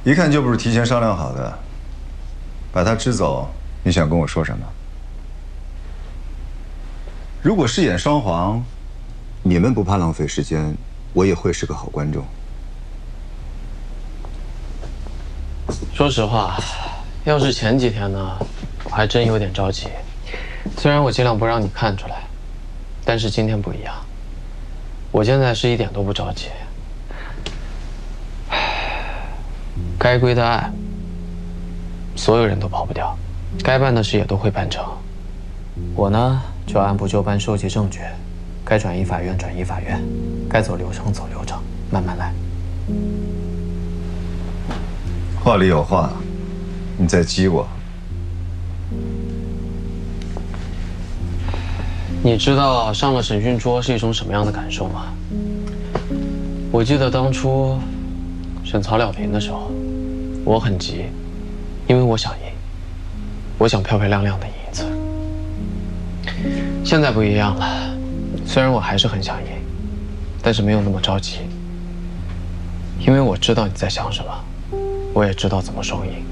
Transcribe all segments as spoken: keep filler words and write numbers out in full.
一看就不是提前商量好的。把他支走，你想跟我说什么？如果饰演双簧，你们不怕浪费时间，我也会是个好观众。 说实话，要是前几天呢，我还真有点着急。虽然我尽量不让你看出来，但是今天不一样。我现在是一点都不着急。该归的案，所有人都跑不掉；该办的事也都会办成。我呢，就按部就班收集证据，该转移法院转移法院，该走流程走流程，慢慢来。 话里有话，你在激我。 你知道上了审讯桌是一种什么样的感受吗？我记得当初审曹了平的时候，我很急，因为我想赢，我想漂漂亮亮的赢一次。现在不一样了，虽然我还是很想赢，但是没有那么着急，因为我知道你在想什么，我也知道怎么双赢。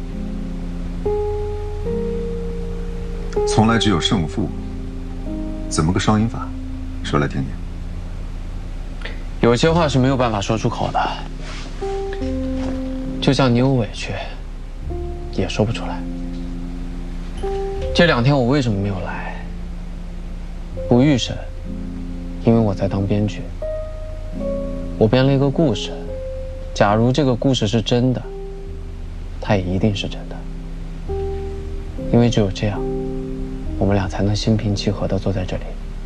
从来只有胜负，怎么个双赢法？说来听听。 有些话是没有办法说出口的，就像你有委屈，也说不出来。这两天我为什么没有来？不预审，因为我在当编剧。我编了一个故事，假如这个故事是真的，它也一定是真的。因为只有这样，我们俩才能心平气和地坐在这里。